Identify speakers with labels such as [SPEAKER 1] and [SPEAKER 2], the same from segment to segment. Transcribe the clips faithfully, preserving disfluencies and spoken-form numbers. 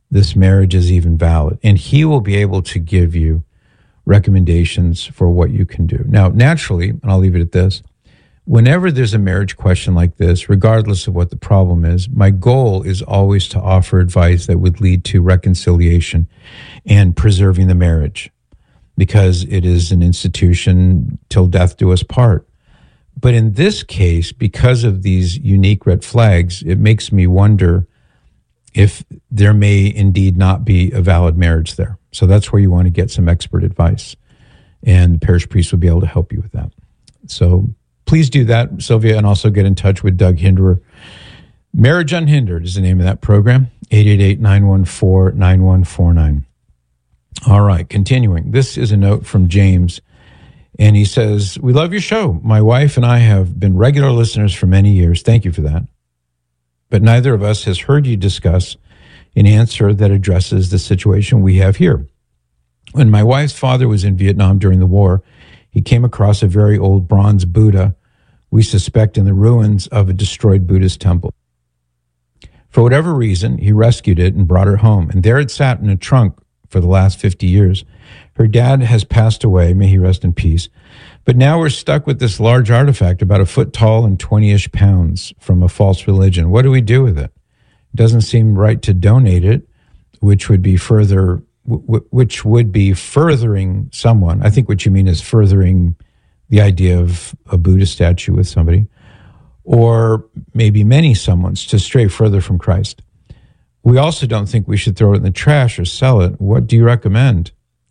[SPEAKER 1] this marriage is even valid. And he will be able to give you recommendations for what you can do. Now, naturally, and I'll leave it at this, whenever there's a marriage question like this, regardless of what the problem is, my goal is always to offer advice that would lead to reconciliation and preserving the marriage, because it is an institution till death do us part. But in this case, because of these unique red flags, it makes me wonder if there may indeed not be a valid marriage there. So that's where you want to get some expert advice. And the parish priest will be able to help you with that. So please do that, Sylvia, and also get in touch with Doug Hinderer. Marriage Unhindered is the name of that program, eight eight eight, nine one four, nine one four nine. All right, continuing. This is a note from James, and he says, we love your show. My wife and I have been regular listeners for many years. Thank you for that. But neither of us has heard you discuss an answer that addresses the situation we have here. When my wife's father was in Vietnam during the war, he came across a very old bronze Buddha, we suspect in the ruins of a destroyed Buddhist temple. For whatever reason, he rescued it and brought her home, and there it sat in a trunk for the last fifty years. Her dad has passed away, may he rest in peace, but now we're stuck with this large artifact about a foot tall and twenty-ish pounds from a false religion. What do we do with it? It doesn't seem right to donate it, which would be further, w- which would be furthering someone. I think what you mean is furthering the idea of a Buddha statue with somebody, or maybe many someones to stray further from Christ. We also don't think we should throw it in the trash or sell it. What do you recommend?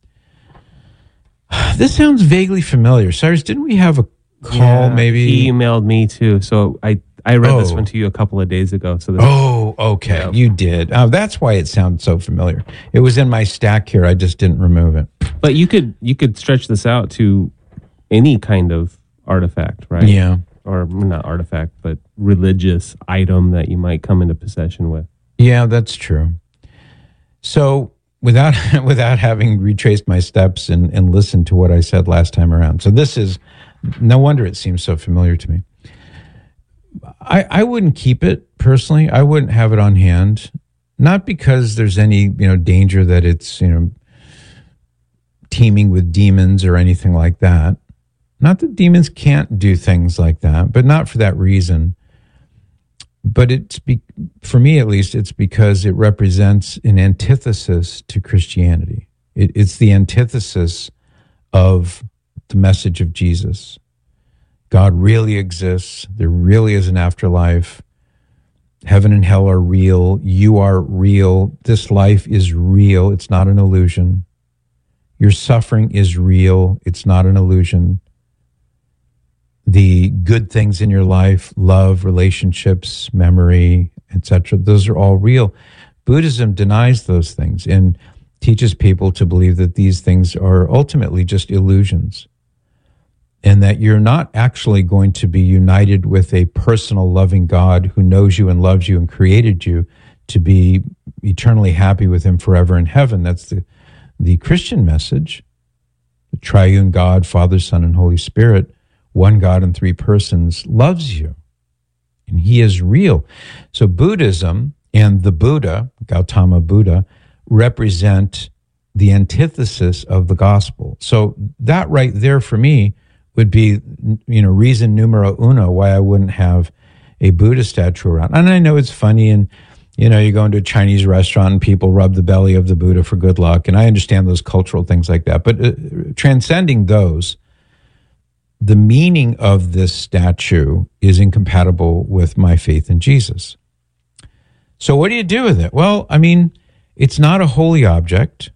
[SPEAKER 1] This sounds vaguely familiar. Cyrus, didn't we have a call
[SPEAKER 2] yeah,
[SPEAKER 1] maybe?
[SPEAKER 2] He emailed me too. So I, I read
[SPEAKER 1] oh.
[SPEAKER 2] this one to you a couple of days ago. So this,
[SPEAKER 1] Oh, okay.
[SPEAKER 2] Yeah.
[SPEAKER 1] You did. Oh, that's why it sounds so familiar. It was in my stack here. I just didn't remove it.
[SPEAKER 2] But you could you could stretch this out to any kind of artifact, right?
[SPEAKER 1] Yeah.
[SPEAKER 2] Or not artifact, but religious item that you might come into possession with.
[SPEAKER 1] Yeah, that's true. So without without having retraced my steps and, and listened to what I said last time around. So this is, no wonder it seems so familiar to me. I, I wouldn't keep it personally. I wouldn't have it on hand, not because there's any, you know, danger that it's, you know, teeming with demons or anything like that. Not that demons can't do things like that, but not for that reason. But it's be, for me, at least, it's because it represents an antithesis to Christianity. It, it's the antithesis of the message of Jesus. God really exists. There really is an afterlife. Heaven and hell are real. You are real. This life is real. It's not an illusion. Your suffering is real. It's not an illusion. The good things in your life, love, relationships, memory, et cetera, those are all real. Buddhism denies those things and teaches people to believe that these things are ultimately just illusions, and that you're not actually going to be united with a personal, loving God who knows you and loves you and created you to be eternally happy with him forever in heaven. That's the, the Christian message. The triune God, Father, Son, and Holy Spirit, one God in three persons, loves you, and he is real. So Buddhism and the Buddha, Gautama Buddha, represent the antithesis of the gospel. So that right there for me would be, you know, reason numero uno why I wouldn't have a Buddha statue around. And I know it's funny, and, you know, you go into a Chinese restaurant and people rub the belly of the Buddha for good luck, and I understand those cultural things like that. But uh, transcending those, the meaning of this statue is incompatible with my faith in Jesus. So what do you do with it? Well, I mean, it's not a holy object.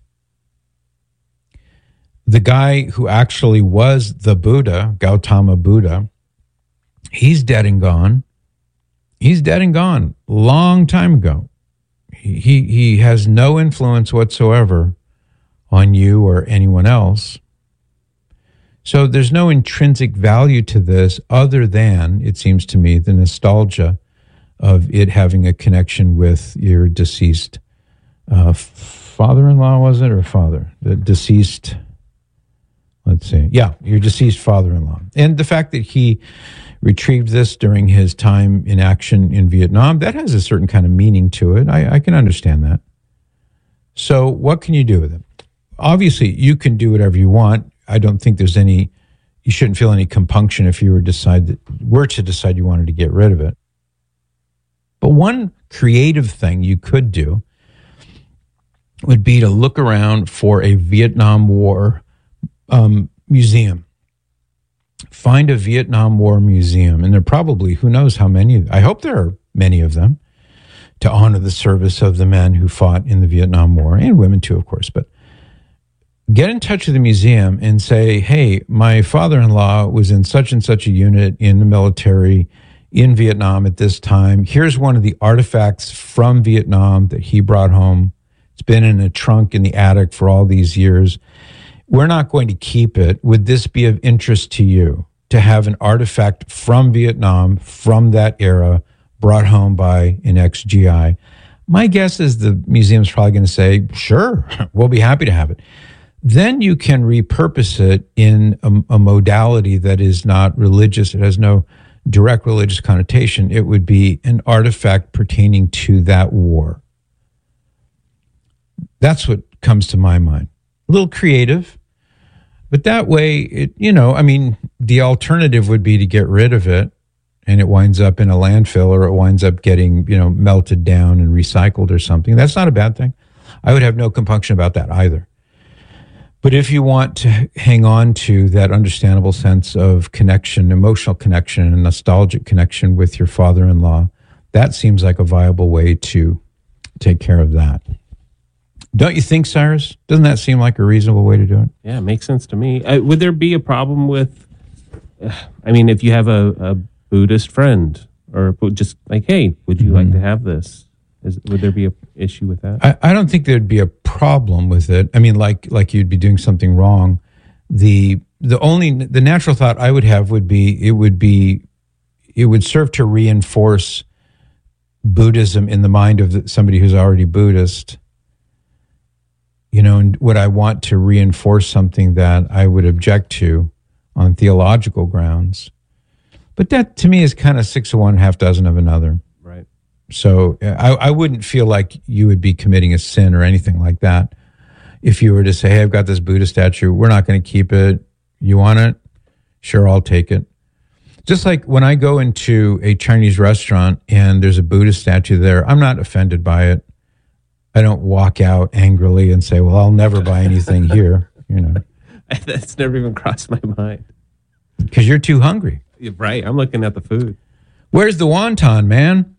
[SPEAKER 1] The guy who actually was the Buddha, Gautama Buddha, he's dead and gone. He's dead and gone long time ago. He, he, he has no influence whatsoever on you or anyone else. So there's no intrinsic value to this other than, it seems to me, the nostalgia of it having a connection with your deceased uh, father-in-law, was it, or father? The deceased, let's see. Yeah, your deceased father-in-law. And the fact that he retrieved this during his time in action in Vietnam, that has a certain kind of meaning to it. I, I can understand that. So what can you do with it? Obviously, you can do whatever you want. I don't think there's any, you shouldn't feel any compunction if you were decide that, were to decide you wanted to get rid of it. But one creative thing you could do would be to look around for a Vietnam War um, museum. Find a Vietnam War museum, and there are probably, who knows how many, I hope there are many of them, to honor the service of the men who fought in the Vietnam War, and women too, of course. But get in touch with the museum and say, hey, my father-in-law was in such and such a unit in the military in Vietnam at this time. Here's one of the artifacts from Vietnam that he brought home. It's been in a trunk in the attic for all these years. We're not going to keep it. Would this be of interest to you to have an artifact from Vietnam, from that era, brought home by an ex-G I? My guess is the museum's probably going to say, sure, we'll be happy to have it. Then you can repurpose it in a, a modality that is not religious. It has no direct religious connotation. It would be an artifact pertaining to that war. That's what comes to my mind. A little creative, but that way, it, you know, I mean, the alternative would be to get rid of it and it winds up in a landfill, or it winds up getting, you know, melted down and recycled or something. That's not a bad thing. I would have no compunction about that either. But if you want to hang on to that understandable sense of connection, emotional connection, and nostalgic connection with your father-in-law, that seems like a viable way to take care of that. Don't you think, Cyrus? Doesn't that seem like a reasonable way to do it?
[SPEAKER 2] Yeah, it makes sense to me. Uh, would there be a problem with, uh, I mean, if you have a, a Buddhist friend, or just like, hey, would you mm-hmm. like to have this? Is, would there be an issue with that?
[SPEAKER 1] I, I don't think there'd be a problem with it. I mean, like like you'd be doing something wrong. The the only the natural thought I would have would be it would be it would serve to reinforce Buddhism in the mind of the, somebody who's already Buddhist. You know, and would I want to reinforce something that I would object to on theological grounds? But that to me is kind of six of one, half dozen of another.
[SPEAKER 2] Right.
[SPEAKER 1] So I, I wouldn't feel like you would be committing a sin or anything like that if you were to say, hey, I've got this Buddha statue. We're not going to keep it. You want it? Sure, I'll take it. Just like when I go into a Chinese restaurant and there's a Buddha statue there, I'm not offended by it. I don't walk out angrily and say, well, I'll never buy anything here. You know,
[SPEAKER 2] that's never even crossed my mind.
[SPEAKER 1] Because you're too hungry.
[SPEAKER 2] You're right. I'm looking at the food.
[SPEAKER 1] Where's the wonton, man?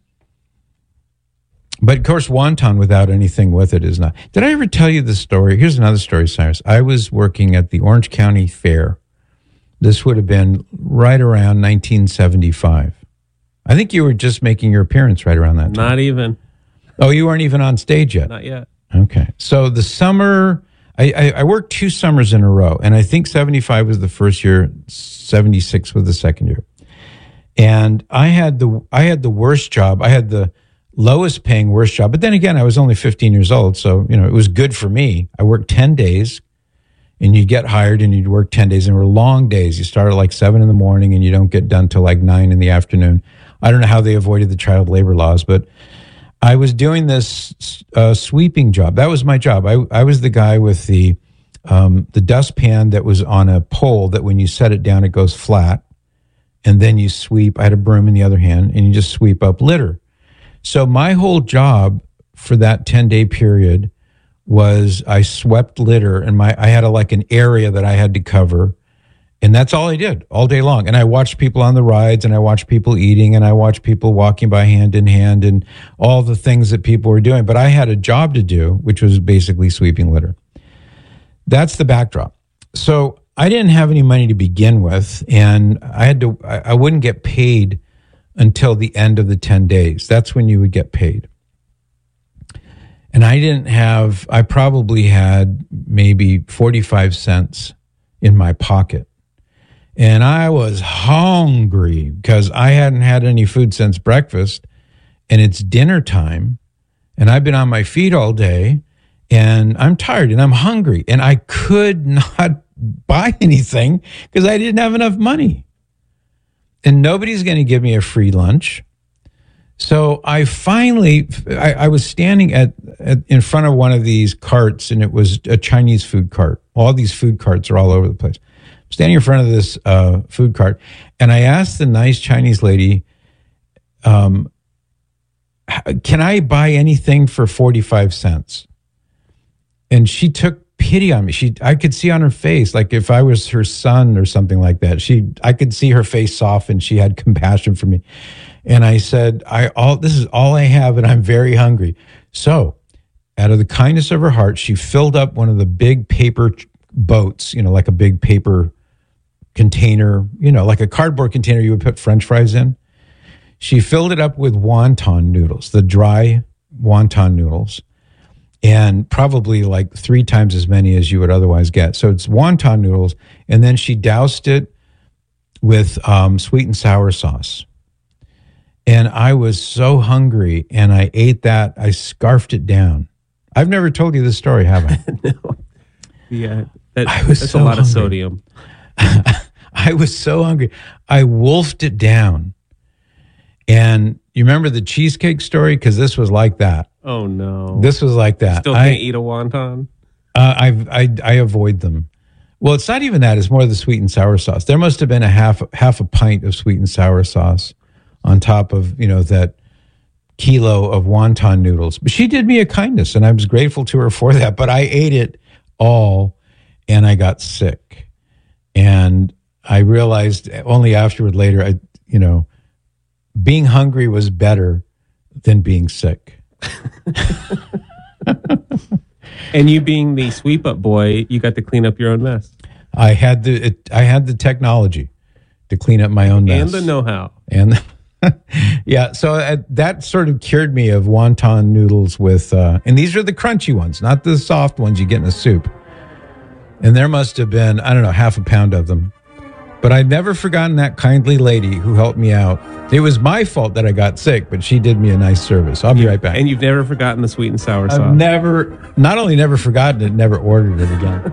[SPEAKER 1] But of course, wonton without anything with it is not. Did I ever tell you the story? Here's another story, Cyrus. I was working at the Orange County Fair. This would have been right around nineteen seventy-five. I think you were just making your appearance right around that time.
[SPEAKER 2] Not even.
[SPEAKER 1] Oh, you weren't even on stage yet?
[SPEAKER 2] Not yet.
[SPEAKER 1] Okay. So the summer, I, I, I worked two summers in a row, and I think seventy-five was the first year, seventy-six was the second year. And I had the I had the worst job. I had the lowest paying worst job. But then again, I was only fifteen years old, so you know it was good for me. I worked ten days, and you'd get hired, and you'd work ten days, and they were long days. You start at like seven in the morning, and you don't get done till like nine in the afternoon. I don't know how they avoided the child labor laws, but I was doing this uh, sweeping job. That was my job. I, I was the guy with the um, the dustpan that was on a pole that when you set it down, it goes flat. And then you sweep. I had a broom in the other hand, and you just sweep up litter. So my whole job for that ten-day period was I swept litter, and my I had a, like an area that I had to cover. And that's all I did all day long. And I watched people on the rides, and I watched people eating, and I watched people walking by hand in hand, and all the things that people were doing. But I had a job to do, which was basically sweeping litter. That's the backdrop. So I didn't have any money to begin with, and I had to. I, I wouldn't get paid until the end of the ten days. That's when you would get paid. And I didn't have. I probably had maybe forty-five cents in my pocket. And I was hungry because I hadn't had any food since breakfast, and it's dinner time, and I've been on my feet all day, and I'm tired, and I'm hungry, and I could not buy anything because I didn't have enough money. And nobody's going to give me a free lunch. So I finally, I, I was standing at at, in front of one of these carts, and it was a Chinese food cart. All these food carts are all over the place. I'm standing in front of this uh, food cart, and I asked the nice Chinese lady, um, can I buy anything for forty-five cents? And she took pity on me. She, I could see on her face, like if I was her son or something like that, she, I could see her face soften. She had compassion for me. And I said, I all this is all I have, and I'm very hungry. So out of the kindness of her heart, she filled up one of the big paper boats, you know, like a big paper container, you know, like a cardboard container you would put French fries in. She filled it up with wonton noodles, the dry wonton noodles, and probably like three times as many as you would otherwise get. So it's wonton noodles. And then she doused it with um, sweet and sour sauce. And I was so hungry, and I ate that. I scarfed it down. I've never told you this story, have I?
[SPEAKER 2] No. Yeah, that,
[SPEAKER 1] I was
[SPEAKER 2] that's
[SPEAKER 1] so
[SPEAKER 2] a lot
[SPEAKER 1] hungry.
[SPEAKER 2] of sodium.
[SPEAKER 1] I was so hungry. I wolfed it down. And you remember the cheesecake story? Because this was like that.
[SPEAKER 2] Oh, no.
[SPEAKER 1] This was like that.
[SPEAKER 2] Still
[SPEAKER 1] I,
[SPEAKER 2] can't eat a wonton?
[SPEAKER 1] Uh, I, I I avoid them. Well, it's not even that. It's more the sweet and sour sauce. There must have been a half half a pint of sweet and sour sauce on top of, you know, that kilo of wonton noodles. But she did me a kindness, and I was grateful to her for that. But I ate it all, and I got sick. And I realized only afterward later, I you know, being hungry was better than being sick.
[SPEAKER 2] And you being the sweep up boy, you got to clean up your own mess.
[SPEAKER 1] I had the it, I had the technology to clean up my own mess.
[SPEAKER 2] And the know-how.
[SPEAKER 1] And yeah, so uh, that sort of cured me of wonton noodles with, uh, and these are the crunchy ones, not the soft ones you get in a soup. And there must have been, I don't know, half a pound of them. But I'd never forgotten that kindly lady who helped me out. It was my fault that I got sick, but she did me a nice service. I'll be right back.
[SPEAKER 2] And you've never forgotten the sweet and sour
[SPEAKER 1] I've
[SPEAKER 2] sauce.
[SPEAKER 1] never, not only never forgotten it, never ordered it again.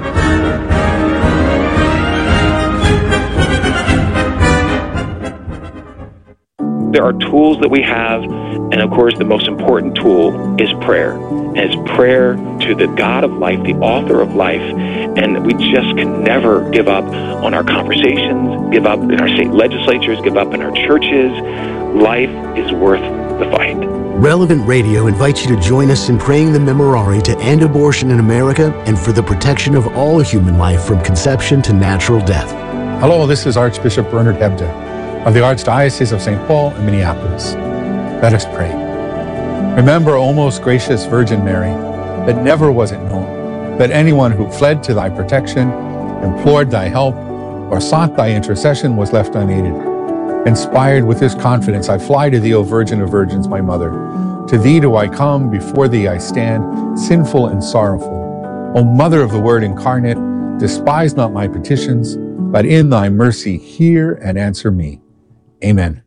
[SPEAKER 3] There are tools that we have, and of course the most important tool is prayer. And it's prayer to the God of life, the author of life, and we just can never give up on our conversations, give up in our state legislatures, give up in our churches. Life is worth the fight.
[SPEAKER 4] Relevant Radio invites you to join us in praying the Memorare to end abortion in America and for the protection of all human life from conception to natural death.
[SPEAKER 5] Hello, this is Archbishop Bernard Hebda of the Archdiocese of Saint Paul in Minneapolis. Let us pray. Remember, O most gracious Virgin Mary, that never was it known that anyone who fled to thy protection, implored thy help, or sought thy intercession was left unaided. Inspired with this confidence, I fly to thee, O Virgin of Virgins, my Mother. To thee do I come, before thee I stand, sinful and sorrowful. O Mother of the Word incarnate, despise not my petitions, but in thy mercy hear and answer me. Amen.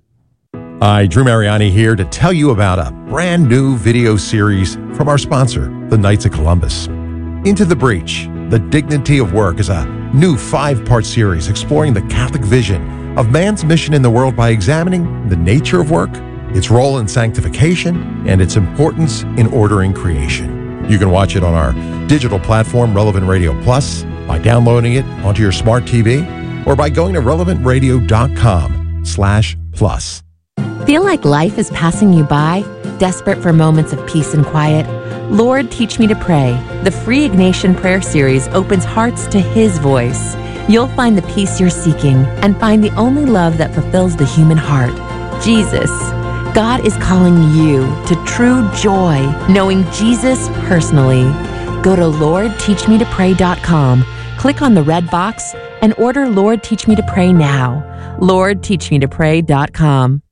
[SPEAKER 6] Hi, Drew Mariani here to tell you about a brand new video series from our sponsor, the Knights of Columbus. Into the Breach, The Dignity of Work is a new five-part series exploring the Catholic vision of man's mission in the world by examining the nature of work, its role in sanctification, and its importance in ordering creation. You can watch it on our digital platform, Relevant Radio Plus, by downloading it onto your smart T V, or by going to relevant radio dot com slash plus.
[SPEAKER 7] Feel like life is passing you by? Desperate for moments of peace and quiet? Lord, Teach Me to Pray. The free Ignatian prayer series opens hearts to His voice. You'll find the peace you're seeking and find the only love that fulfills the human heart, Jesus. God is calling you to true joy, knowing Jesus personally. Go to lord teach me to pray dot com, click on the red box, and order Lord Teach Me to Pray now. lord teach me to pray dot com.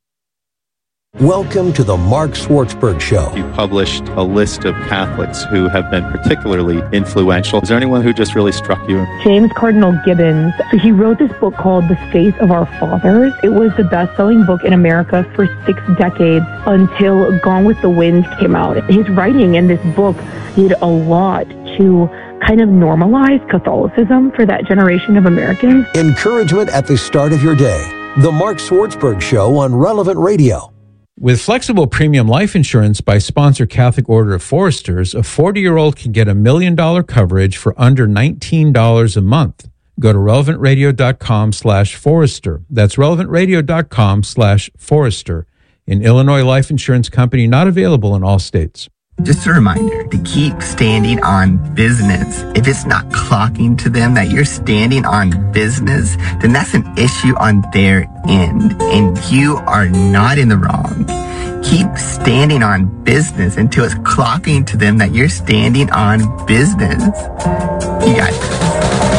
[SPEAKER 4] Welcome to the Mark Schwartzberg Show.
[SPEAKER 8] You published a list of Catholics who have been particularly influential. Is there anyone who just really struck you?
[SPEAKER 9] James Cardinal Gibbons. So he wrote this book called The Faith of Our Fathers. It was the best-selling book in America for six decades until Gone with the Wind came out. His writing in this book did a lot to kind of normalize Catholicism for that generation of Americans.
[SPEAKER 4] Encouragement at the start of your day. The Mark Schwartzberg Show on Relevant Radio.
[SPEAKER 1] With flexible premium life insurance by sponsor Catholic Order of Foresters, a forty-year-old can get a million dollar coverage for under nineteen dollars a month. Go to relevantradio.com slash Forester. That's relevantradio.com slash Forester. An Illinois life insurance company not available in all states.
[SPEAKER 10] Just a reminder to keep standing on business. If it's not clocking to them that you're standing on business, then that's an issue on their end, and you are not in the wrong. Keep standing on business until it's clocking to them that you're standing on business. You got this.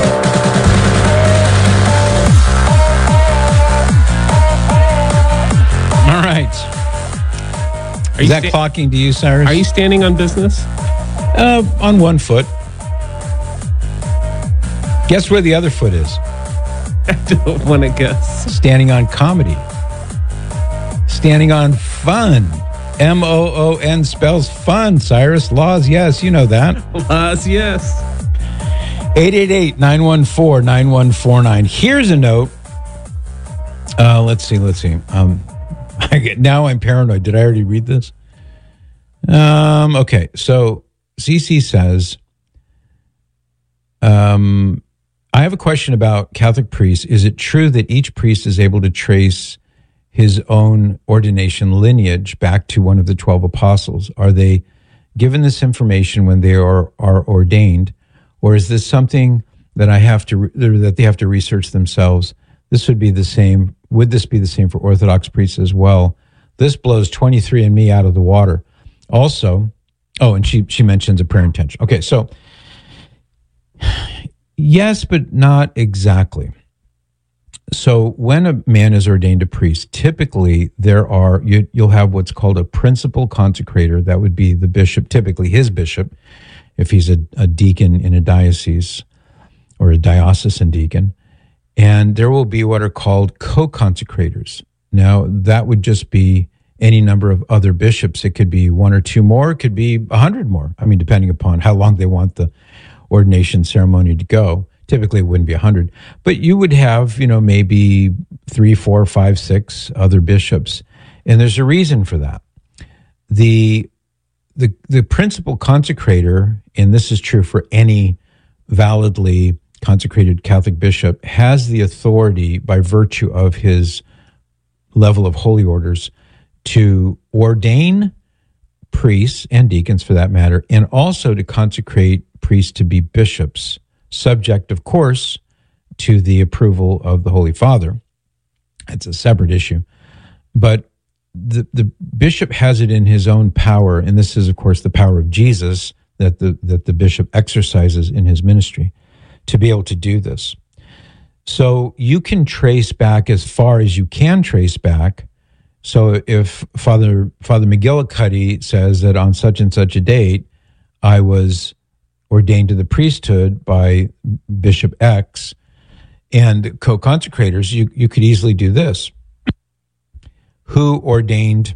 [SPEAKER 1] All right.
[SPEAKER 2] Are
[SPEAKER 1] Is
[SPEAKER 2] you
[SPEAKER 1] that
[SPEAKER 2] sta-
[SPEAKER 1] clocking to you, Cyrus?
[SPEAKER 2] Are you standing on business?
[SPEAKER 1] Uh, on one foot. Guess where the other foot is?
[SPEAKER 2] I don't want to guess.
[SPEAKER 1] Standing on comedy. Standing on fun. M O O N spells fun, Cyrus. Laws, yes, you know that.
[SPEAKER 2] Laws, yes.
[SPEAKER 1] eight eight eight, nine one four, nine one four nine. Here's a note. Uh, let's see, let's see. Um, I get, now I'm paranoid. Did I already read this? Um, okay, so C C says, um, I have a question about Catholic priests. Is it true that each priest is able to trace his own ordination lineage back to one of the twelve apostles? Are they given this information when they are, are ordained, or is this something that I have to that they have to research themselves? This would be the same. Would this be the same for Orthodox priests as well? This blows twenty-three and me out of the water. Also, oh, and she she mentions a prayer intention. Okay, so yes, but not exactly. So when a man is ordained a priest, typically there are, you, you'll have what's called a principal consecrator. That would be the bishop, typically his bishop, if he's a, a deacon in a diocese or a diocesan deacon. And there will be what are called co-consecrators. Now, that would just be any number of other bishops. It could be one or two more. It could be a hundred more. I mean, depending upon how long they want the ordination ceremony to go. Typically, it wouldn't be a hundred. But you would have, you know, maybe three, four, five, six other bishops. And there's a reason for that. The, the, the principal consecrator, and this is true for any validly consecrated Catholic bishop, has the authority by virtue of his level of holy orders to ordain priests and deacons for that matter, and also to consecrate priests to be bishops, subject, of course, to the approval of the Holy Father. It's a separate issue. But the, the bishop has it in his own power, and this is, of course, the power of Jesus that the, that the bishop exercises in his ministry, to be able to do this. So you can trace back as far as you can trace back. So if Father Father McGillicuddy says that on such and such a date, I was ordained to the priesthood by Bishop X and co-consecrators, you, you could easily do this. Who ordained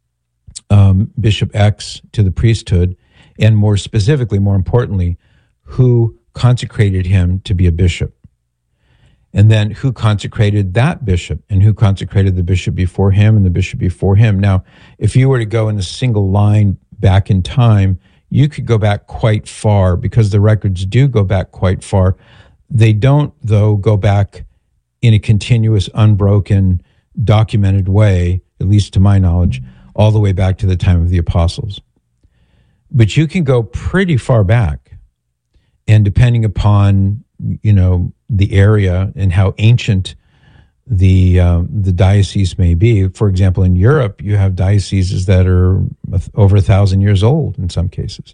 [SPEAKER 1] um, Bishop X to the priesthood, and more specifically, more importantly, who consecrated him to be a bishop? And then who consecrated that bishop, and who consecrated the bishop before him and the bishop before him? Now, if you were to go in a single line back in time, you could go back quite far, because the records do go back quite far. They don't, though, go back in a continuous, unbroken, documented way, at least to my knowledge, all the way back to the time of the apostles. But you can go pretty far back, and depending upon, you know, the area and how ancient the uh, the diocese may be. For example, in Europe, you have dioceses that are over a thousand years old in some cases.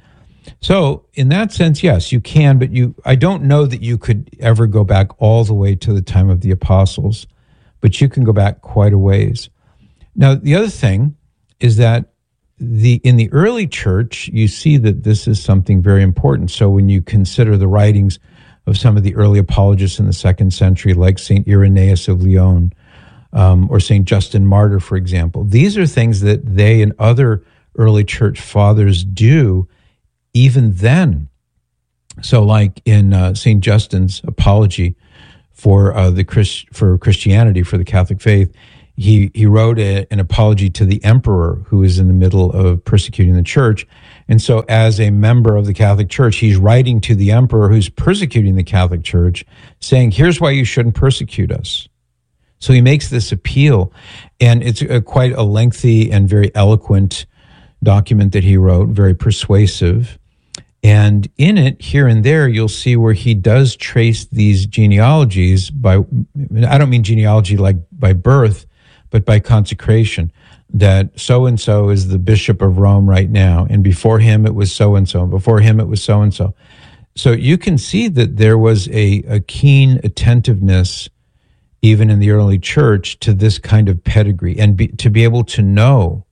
[SPEAKER 1] So in that sense, yes, you can, but you I don't know that you could ever go back all the way to the time of the apostles, but you can go back quite a ways. Now, the other thing is that the in the early church, you see that this is something very important. So when you consider the writings of some of the early apologists in the second century, like Saint Irenaeus of Lyon, um, or Saint Justin Martyr, for example. These are things that they and other early church fathers do even then. So like in uh, Saint Justin's apology for uh, the Christ- for Christianity, for the Catholic faith, he he wrote a, an apology to the emperor who is in the middle of persecuting the church. And so as a member of the Catholic Church, he's writing to the emperor who's persecuting the Catholic Church, saying, here's why you shouldn't persecute us. So he makes this appeal, and it's a, quite a lengthy and very eloquent document that he wrote, very persuasive. And in it, here and there, you'll see where he does trace these genealogies by, I don't mean genealogy like by birth, but by consecration, that so-and-so is the Bishop of Rome right now, and before him it was so-and-so, and before him it was so-and-so. So you can see that there was a, a keen attentiveness, even in the early church, to this kind of pedigree, and be, to be able to know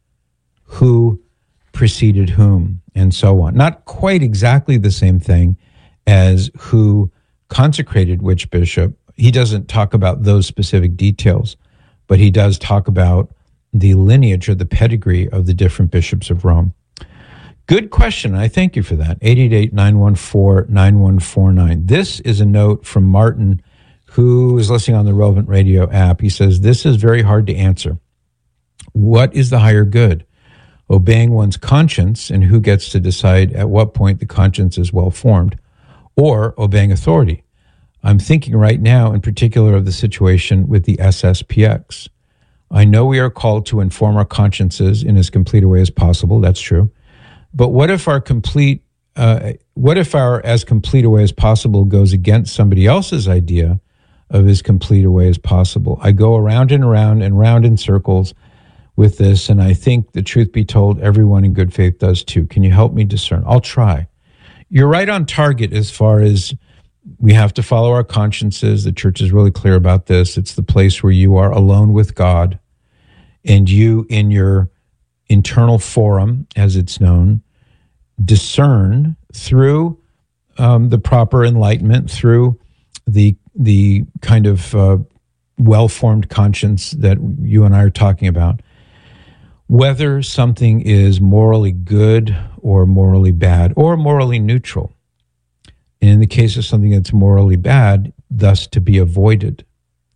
[SPEAKER 1] who preceded whom, and so on. Not quite exactly the same thing as who consecrated which bishop. He doesn't talk about those specific details, but he does talk about the lineage or the pedigree of the different bishops of Rome. Good question. I thank you for that. eight eight eight, nine one four, nine one four nine. This is a note from Martin, who is listening on the Relevant Radio app. He says, this is very hard to answer. What is the higher good? Obeying one's conscience, and who gets to decide at what point the conscience is well formed, or obeying authority? I'm thinking right now in particular of the situation with the S S P X. I know we are called to inform our consciences in as complete a way as possible. That's true. But what if our complete, uh, what if our as complete a way as possible goes against somebody else's idea of as complete a way as possible? I go around and around and round in circles with this, and I think the truth be told, everyone in good faith does too. Can you help me discern? I'll try. You're right on target as far as we have to follow our consciences. The church is really clear about this. It's the place where you are alone with God, and you, in your internal forum, as it's known, discern through um, the proper enlightenment, through the the kind of uh, well-formed conscience that you and I are talking about, whether something is morally good or morally bad or morally neutral. And in the case of something that's morally bad, thus to be avoided.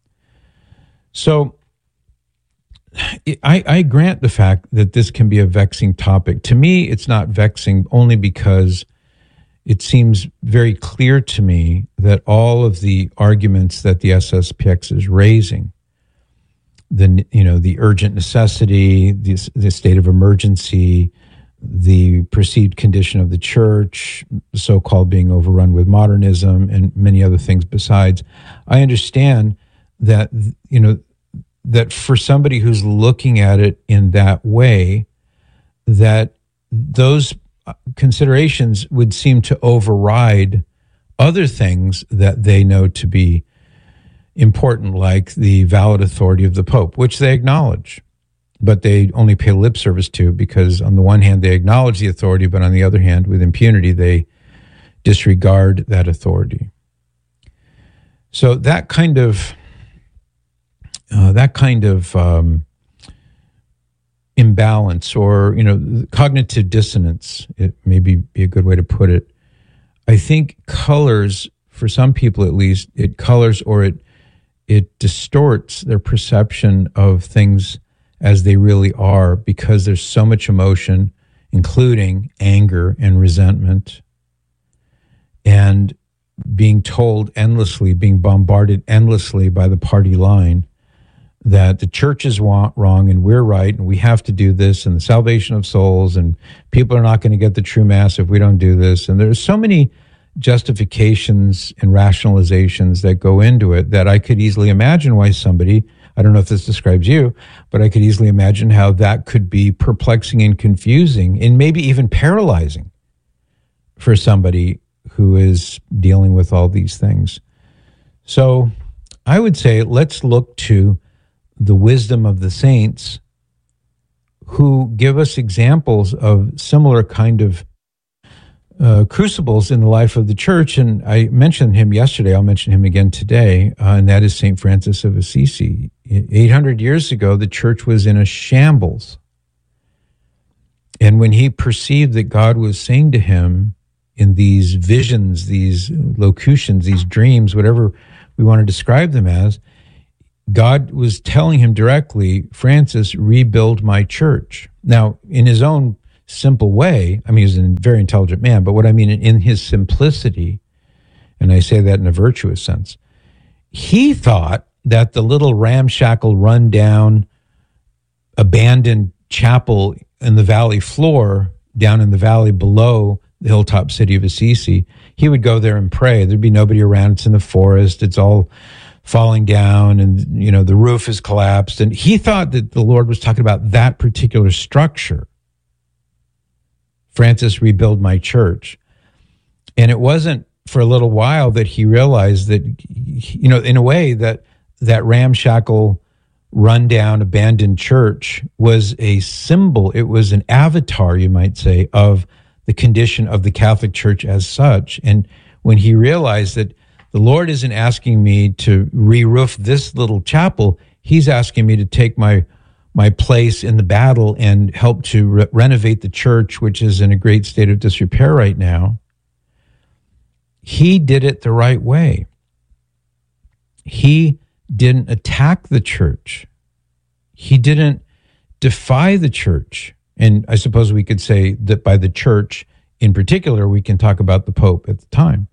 [SPEAKER 1] So I, I grant the fact that this can be a vexing topic. To me, it's not vexing only because it seems very clear to me that all of the arguments that the S S P X is raising, the you know the urgent necessity, the, the state of emergency, the perceived condition of the church, so-called being overrun with modernism, and many other things besides, I understand that you know that for somebody who's looking at it in that way, that those considerations would seem to override other things that they know to be important, like the valid authority of the Pope, which they acknowledge, but they only pay lip service to because on the one hand they acknowledge the authority, but on the other hand, with impunity, they disregard that authority. So that kind of uh, that kind of um, imbalance, or you know, cognitive dissonance, it maybe be a good way to put it, I think colors, for some people at least, it colors or it it distorts their perception of things as they really are, because there's so much emotion, including anger and resentment, and being told endlessly, being bombarded endlessly by the party line that the church is wrong and we're right and we have to do this, and the salvation of souls, and people are not going to get the true mass if we don't do this. And there's so many justifications and rationalizations that go into it that I could easily imagine why somebody, I don't know if this describes you, but I could easily imagine how that could be perplexing and confusing and maybe even paralyzing for somebody who is dealing with all these things. So I would say let's look to the wisdom of the saints who give us examples of similar kind of uh, crucibles in the life of the church. And I mentioned him yesterday, I'll mention him again today, uh, and that is Saint Francis of Assisi. eight hundred years ago, the church was in a shambles. And when he perceived that God was saying to him in these visions, these locutions, these dreams, whatever we want to describe them as, God was telling him directly, Francis, rebuild my church. Now, in his own simple way, I mean, he's a very intelligent man, but what I mean in his simplicity, and I say that in a virtuous sense, he thought that the little ramshackle, rundown, abandoned chapel in the valley floor, down in the valley below the hilltop city of Assisi, he would go there and pray. There'd be nobody around. It's in the forest. It's all falling down, and, you know, the roof is collapsed. And he thought that the Lord was talking about that particular structure. Francis, rebuild my church. And it wasn't for a little while that he realized that, you know, in a way that that ramshackle, rundown, abandoned church was a symbol. It was an avatar, you might say, of the condition of the Catholic Church as such. And when he realized that the Lord isn't asking me to re-roof this little chapel, he's asking me to take my my place in the battle and help to re- renovate the church, which is in a great state of disrepair right now. He did it the right way. He didn't attack the church. He didn't defy the church. And I suppose we could say that by the church in particular, we can talk about the Pope at the time.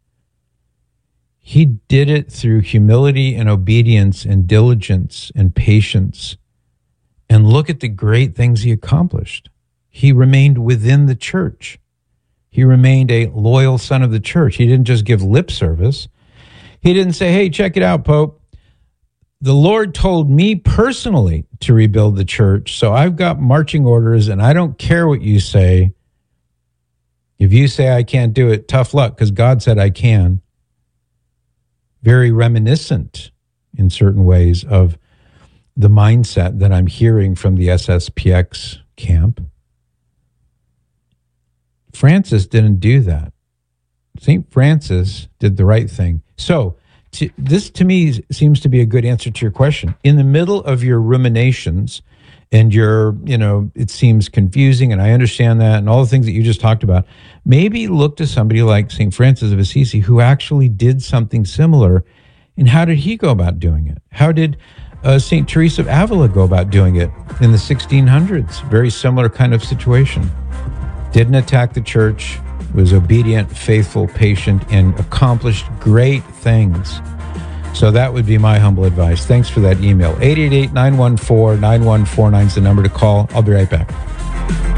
[SPEAKER 1] He did it through humility and obedience and diligence and patience. And look at the great things he accomplished. He remained within the church. He remained a loyal son of the church. He didn't just give lip service. He didn't say, hey, check it out, Pope. The Lord told me personally to rebuild the church, so I've got marching orders, and I don't care what you say. If you say I can't do it, tough luck, because God said I can. Very reminiscent in certain ways of the mindset that I'm hearing from the S S P X camp. Francis didn't do that. Saint Francis did the right thing. So to, this to me seems to be a good answer to your question. In the middle of your ruminations and your, you know, it seems confusing, and I understand that, and all the things that you just talked about, maybe look to somebody like Saint Francis of Assisi who actually did something similar. And how did he go about doing it? How did uh, Saint Teresa of Avila go about doing it in the sixteen hundreds? Very similar kind of situation. Didn't attack the church, was obedient, faithful, patient, and accomplished great things. So that would be my humble advice. Thanks for that email. eight eight eight, nine one four, nine one four nine is the number to call. I'll be right back.